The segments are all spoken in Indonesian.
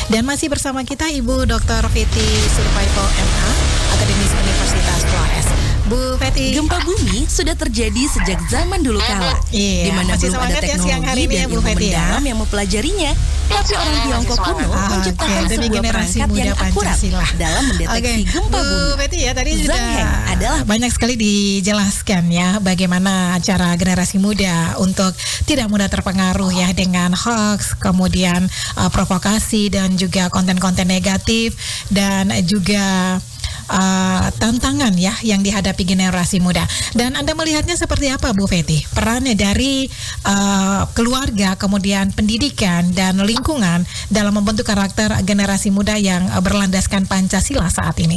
Dan masih bersama kita Ibu Dr. Fety Survaipo MA, Akademisi Universitas Flores. Bu Fety, gempa bumi sudah terjadi sejak zaman dulu kala, di mana belum ada teknologi dan ilmu mendalam yang mempelajarinya. Tapi orang Tiongkok kuno menciptakan sebuah perangkat yang akurat dalam mendeteksi gempa bumi. Bu Fety ya, tadi Zhang Heng adalah banyak sekali dijelaskan ya bagaimana cara generasi muda untuk tidak mudah terpengaruh ya dengan hoax, kemudian provokasi dan juga konten-konten negatif, dan juga tantangan ya yang dihadapi generasi muda. Dan Anda melihatnya seperti apa, Bu Fety? Perannya dari keluarga, kemudian pendidikan dan lingkungan dalam membentuk karakter generasi muda yang berlandaskan Pancasila saat ini.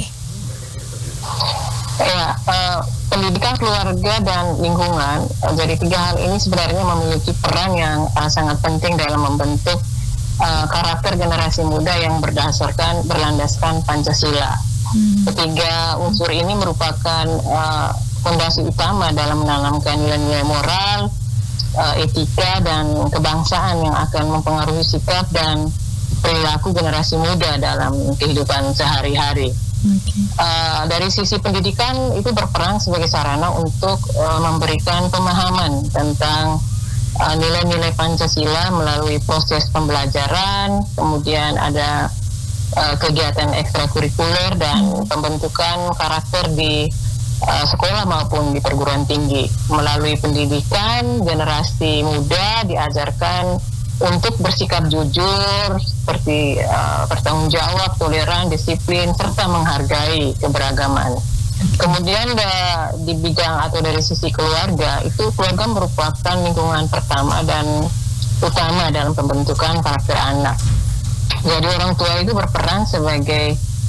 Ya, pendidikan, keluarga dan lingkungan. Jadi tiga hal ini sebenarnya memiliki peran yang sangat penting dalam membentuk karakter generasi muda yang berlandaskan Pancasila. Ketiga unsur ini merupakan fondasi utama dalam menanamkan nilai-nilai moral, etika dan kebangsaan yang akan mempengaruhi sikap dan perilaku generasi muda dalam kehidupan sehari-hari. Dari sisi pendidikan itu berperan sebagai sarana untuk memberikan pemahaman tentang nilai-nilai Pancasila melalui proses pembelajaran, kemudian ada kegiatan ekstrakurikuler dan pembentukan karakter di sekolah maupun di perguruan tinggi. Melalui pendidikan, generasi muda diajarkan untuk bersikap jujur, seperti bertanggung jawab, toleran, disiplin, serta menghargai keberagaman. Kemudian di bidang atau dari sisi keluarga, itu keluarga merupakan lingkungan pertama dan utama dalam pembentukan karakter anak. Jadi orang tua itu berperan sebagai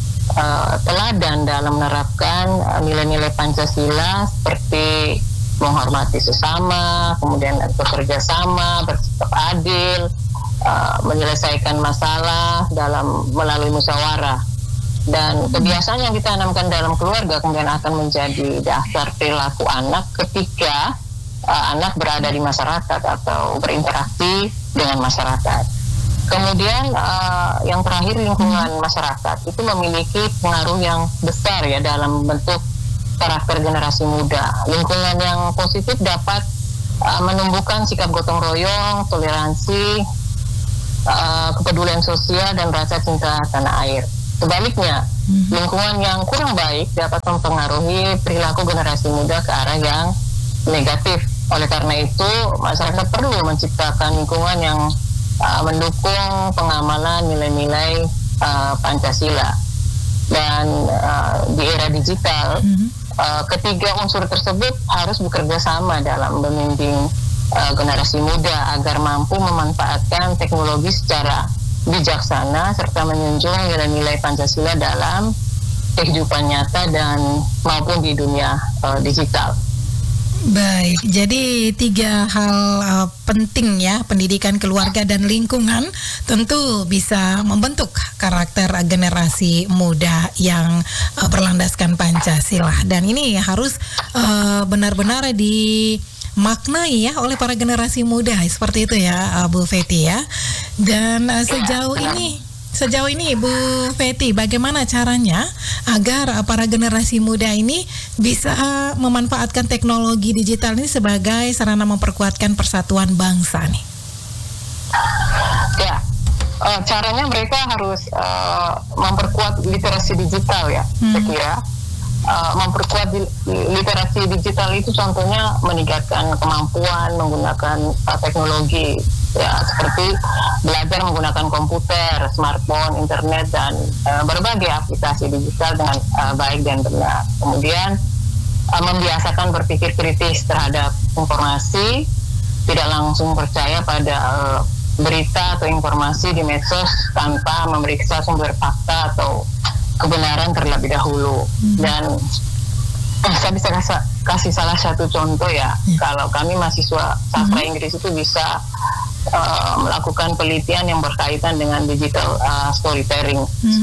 teladan dalam menerapkan nilai-nilai Pancasila seperti menghormati sesama, kemudian bekerja sama, bersikap adil, menyelesaikan masalah melalui musyawarah. Dan kebiasaan yang ditanamkan dalam keluarga kemudian akan menjadi dasar perilaku anak ketika anak berada di masyarakat atau berinteraksi dengan masyarakat. Kemudian yang terakhir, lingkungan masyarakat itu memiliki pengaruh yang besar ya dalam bentuk karakter generasi muda. Lingkungan yang positif dapat menumbuhkan sikap gotong royong, toleransi, kepedulian sosial dan rasa cinta tanah air. Sebaliknya, lingkungan yang kurang baik dapat mempengaruhi perilaku generasi muda ke arah yang negatif. Oleh karena itu, masyarakat perlu menciptakan lingkungan yang mendukung pengamalan nilai-nilai Pancasila. Dan di era digital, ketiga unsur tersebut harus bekerja sama dalam membimbing generasi muda agar mampu memanfaatkan teknologi secara bijaksana serta menjunjung nilai-nilai Pancasila dalam kehidupan nyata dan maupun di dunia digital. Baik, jadi tiga hal penting ya, pendidikan, keluarga, dan lingkungan tentu bisa membentuk karakter generasi muda yang berlandaskan Pancasila. Dan ini harus benar-benar dimaknai ya oleh para generasi muda, seperti itu ya Bu Fety ya. Dan Sejauh ini Bu Fety, bagaimana caranya agar para generasi muda ini bisa memanfaatkan teknologi digital ini sebagai sarana memperkuatkan persatuan bangsa nih? Ya, caranya mereka harus memperkuat literasi digital ya, saya kira. Memperkuat literasi digital itu contohnya meningkatkan kemampuan menggunakan teknologi ya, seperti belajar menggunakan komputer, smartphone, internet dan berbagai aplikasi digital dengan baik dan benar. Kemudian membiasakan berpikir kritis terhadap informasi, tidak langsung percaya pada berita atau informasi di medsos tanpa memeriksa sumber fakta atau kebenaran terlebih dahulu. Dan saya bisa kasih salah satu contoh ya. Kalau kami mahasiswa sastra Inggris itu bisa melakukan penelitian yang berkaitan dengan digital storytelling.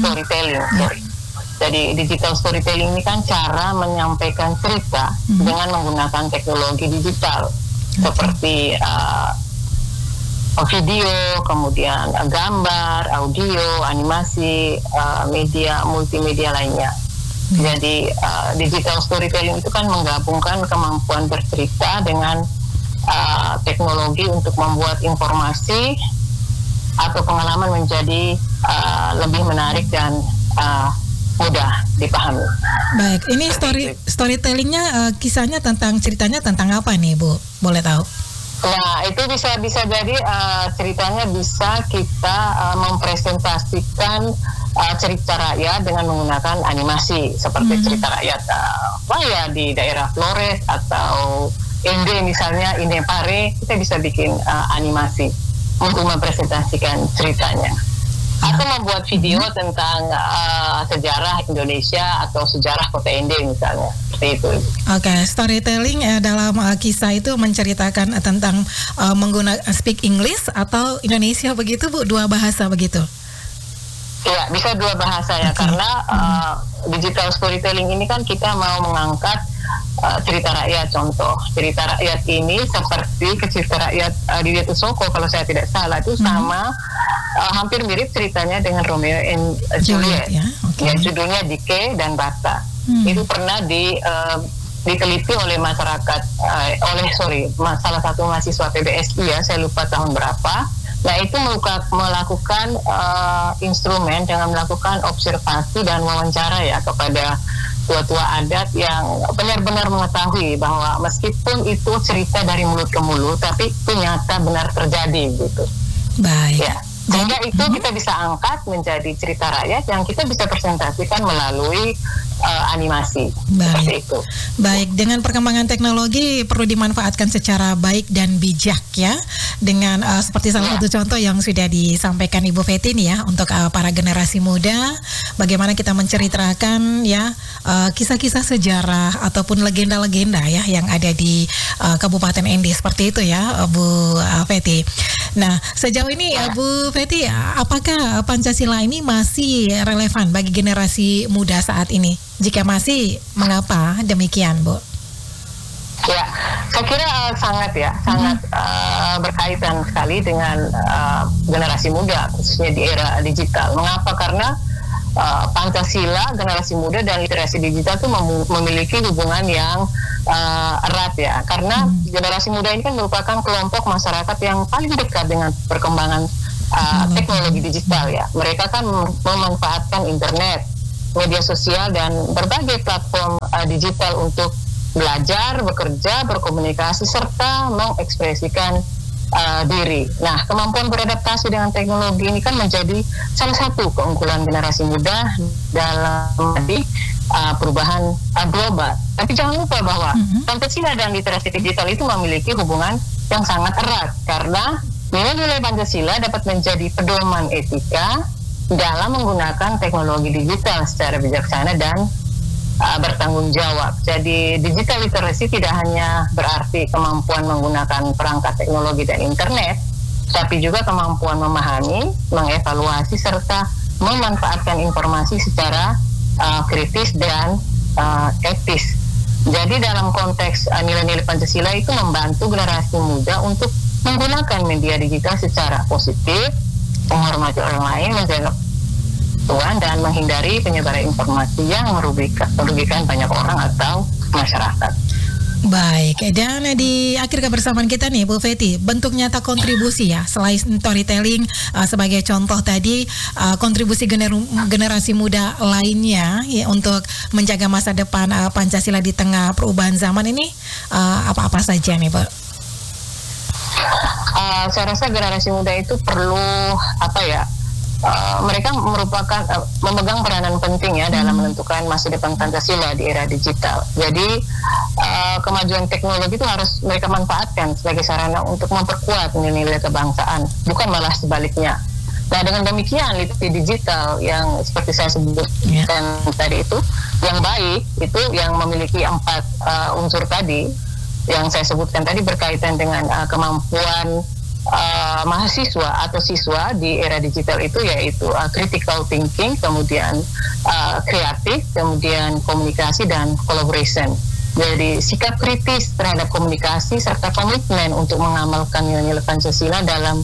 Jadi digital storytelling ini kan cara menyampaikan cerita dengan menggunakan teknologi digital seperti video, kemudian gambar, audio, animasi, media multimedia lainnya. Jadi digital storytelling itu kan menggabungkan kemampuan bercerita dengan teknologi untuk membuat informasi atau pengalaman menjadi lebih menarik dan mudah dipahami. Baik, ini storytellingnya kisahnya ceritanya tentang apa nih, Bu? Boleh tahu? Nah, itu bisa jadi ceritanya bisa kita mempresentasikan cerita rakyat dengan menggunakan animasi seperti cerita rakyat di daerah Flores atau Inde misalnya, Inde Pare, kita bisa bikin animasi untuk mempresentasikan ceritanya. Atau membuat video tentang sejarah Indonesia atau sejarah kota Inde misalnya, seperti itu. Oke, storytelling dalam kisah itu menceritakan tentang menggunakan speak English atau Indonesia begitu, Bu? Dua bahasa begitu? Iya, bisa dua bahasa ya, karena digital storytelling ini kan kita mau mengangkat cerita rakyat. Contoh cerita rakyat ini seperti cerita rakyat di Dietu Soko kalau saya tidak salah, itu sama hampir mirip ceritanya dengan Romeo and Juliet ya? Yang judulnya Dike dan Bata. Itu pernah diteliti oleh masyarakat salah satu mahasiswa PBSI ya, saya lupa tahun berapa. Nah, itu melakukan instrumen dengan melakukan observasi dan wawancara ya kepada tua-tua adat yang benar-benar mengetahui bahwa meskipun itu cerita dari mulut ke mulut, tapi itu nyata benar terjadi gitu. Baik. Ya. Sehingga itu kita bisa angkat menjadi cerita rakyat yang kita bisa presentasikan melalui animasi. Baik. Seperti itu. Baik, dengan perkembangan teknologi perlu dimanfaatkan secara baik dan bijak ya. Dengan seperti salah satu contoh yang sudah disampaikan Ibu Fety nih ya, untuk para generasi muda, bagaimana kita menceritakan ya kisah-kisah sejarah ataupun legenda-legenda ya yang ada di Kabupaten Ende, seperti itu ya, Bu Fety. Nah, sejauh ini Bu Fety, apakah Pancasila ini masih relevan bagi generasi muda saat ini? Jika masih, mengapa demikian, Bu? Ya, saya kira sangat berkaitan sekali dengan generasi muda, khususnya di era digital. Mengapa? Karena Pancasila, generasi muda, dan literasi digital itu memiliki hubungan yang erat ya. Karena generasi muda ini kan merupakan kelompok masyarakat yang paling dekat dengan perkembangan teknologi digital ya. Mereka kan memanfaatkan internet, media sosial, dan berbagai platform digital untuk belajar, bekerja, berkomunikasi, serta mengekspresikan diri. Nah, kemampuan beradaptasi dengan teknologi ini kan menjadi salah satu keunggulan generasi muda dalam perubahan global. Tapi jangan lupa bahwa Pancasila dan literasi digital itu memiliki hubungan yang sangat erat, karena nilai-nilai Pancasila dapat menjadi pedoman etika dalam menggunakan teknologi digital secara bijaksana dan bertanggung jawab. Jadi digital literacy tidak hanya berarti kemampuan menggunakan perangkat teknologi dan internet, tapi juga kemampuan memahami, mengevaluasi, serta memanfaatkan informasi secara kritis dan etis. Jadi dalam konteks nilai-nilai Pancasila itu membantu generasi muda untuk menggunakan media digital secara positif, menghormati orang lain, menjaga Tuhan, dan menghindari penyebaran informasi yang merugikan banyak orang atau masyarakat. Baik, dan di akhir kebersamaan kita nih Bu Fety, bentuk nyata kontribusi ya, selain storytelling sebagai contoh tadi, kontribusi generasi muda lainnya ya, untuk menjaga masa depan Pancasila di tengah perubahan zaman ini apa-apa saja nih Bu? Saya rasa generasi muda itu perlu mereka memegang peranan penting ya dalam menentukan masa depan Pancasila di era digital. Jadi kemajuan teknologi itu harus mereka manfaatkan sebagai sarana untuk memperkuat nilai-nilai kebangsaan, bukan malah sebaliknya. Nah, dengan demikian literasi digital yang seperti saya sebutkan tadi itu, yang baik itu yang memiliki 4 unsur tadi yang saya sebutkan tadi, berkaitan dengan kemampuan mahasiswa atau siswa di era digital itu, yaitu critical thinking, kemudian kreatif, kemudian komunikasi dan collaboration. Jadi sikap kritis terhadap komunikasi serta komitmen untuk mengamalkan nilai-nilai Pancasila dalam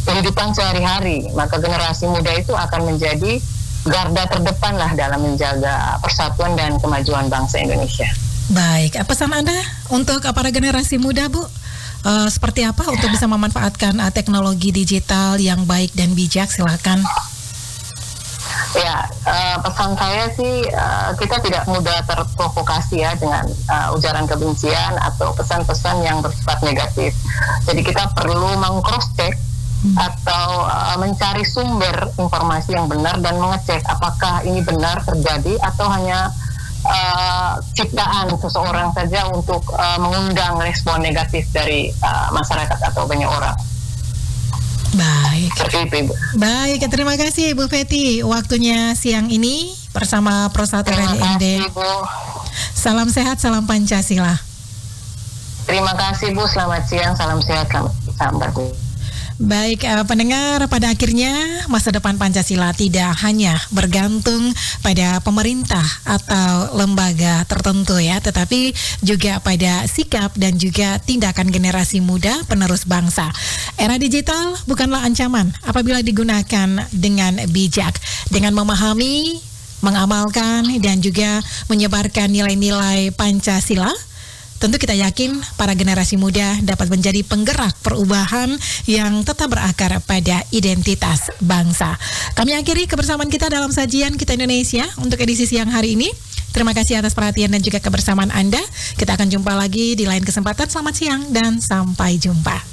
kehidupan sehari-hari, maka generasi muda itu akan menjadi garda terdepan lah dalam menjaga persatuan dan kemajuan bangsa Indonesia. Baik, pesan Anda untuk para generasi muda, Bu? Seperti apa untuk bisa memanfaatkan teknologi digital yang baik dan bijak? Silakan. Ya, pesan saya sih kita tidak mudah terprovokasi ya dengan ujaran kebencian atau pesan-pesan yang bersifat negatif. Jadi kita perlu meng-cross-check atau mencari sumber informasi yang benar dan mengecek apakah ini benar terjadi atau hanya ciptaan seseorang saja untuk mengundang respon negatif dari masyarakat atau banyak orang. Baik. Baik, terima kasih Bu Fety waktunya siang ini bersama Pro 1 Radio ND. Salam sehat, salam Pancasila. Terima kasih Bu, selamat siang, salam sehat, salam berkah. Baik, pendengar, pada akhirnya masa depan Pancasila tidak hanya bergantung pada pemerintah atau lembaga tertentu ya, tetapi juga pada sikap dan juga tindakan generasi muda penerus bangsa. Era digital bukanlah ancaman apabila digunakan dengan bijak, dengan memahami, mengamalkan dan juga menyebarkan nilai-nilai Pancasila. Tentu kita yakin para generasi muda dapat menjadi penggerak perubahan yang tetap berakar pada identitas bangsa. Kami akhiri kebersamaan kita dalam sajian Kita Indonesia untuk edisi siang hari ini. Terima kasih atas perhatian dan juga kebersamaan Anda. Kita akan jumpa lagi di lain kesempatan. Selamat siang dan sampai jumpa.